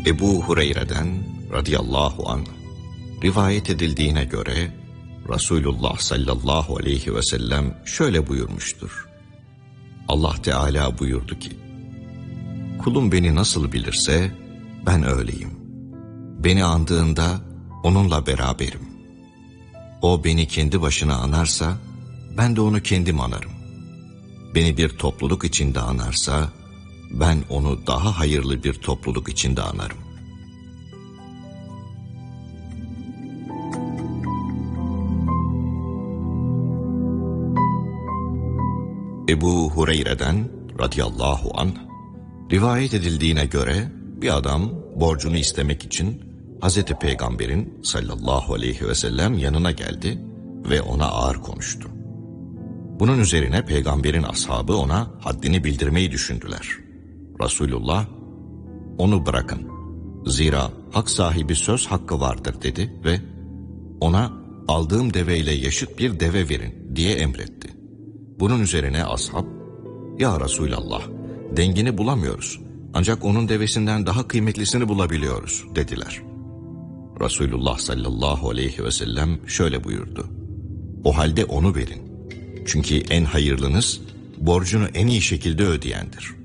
Ebu Hureyre'den radıyallahu anh rivayet edildiğine göre Resulullah sallallahu aleyhi ve sellem şöyle buyurmuştur. Allah Teala buyurdu ki, kulum beni nasıl bilirse ben öyleyim. Beni andığında onunla beraberim. O beni kendi başına anarsa ben de onu kendim anarım. Beni bir topluluk içinde anarsa ben onu daha hayırlı bir topluluk içinde anarım. Ebu Hureyre'den radıyallahu anh rivayet edildiğine göre bir adam borcunu istemek için Hazreti Peygamber'in sallallahu aleyhi ve sellem yanına geldi ve ona ağır konuştu. Bunun üzerine Peygamber'in ashabı ona haddini bildirmeyi düşündüler. Resulullah, onu bırakın, zira hak sahibi söz hakkı vardır dedi ve ona aldığım deveyle yaşıt bir deve verin diye emretti. Bunun üzerine ashab, ya Resulallah, dengini bulamıyoruz ancak onun devesinden daha kıymetlisini bulabiliyoruz dediler. Resulullah sallallahu aleyhi ve sellem şöyle buyurdu. O halde onu verin. Çünkü en hayırlınız borcunu en iyi şekilde ödeyendir.